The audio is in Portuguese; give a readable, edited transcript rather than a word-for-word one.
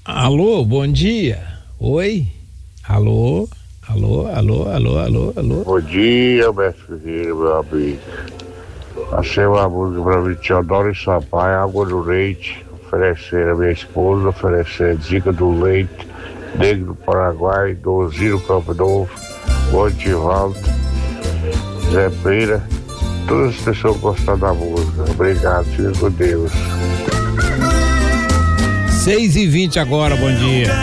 Alô, bom dia. Oi? Alô? Alô? Bom dia, mestre Ferreira, meu amigo. Achei uma música pra mim, Teodoro e Sampaio, Água do Leite, oferecendo a minha esposa, oferecendo Dica do Leite, Negro do Paraguai, Doziro Campo Novo, Montevaldo, Zé Peira, todas as pessoas gostam da música. Obrigado, fica com Deus. 6h20 agora, bom dia.